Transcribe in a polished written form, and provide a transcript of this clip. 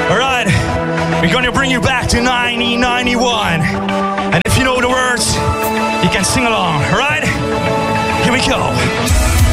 All right, we're gonna bring you back to 1991. And if you know the words, you can sing along, all right? Here we go.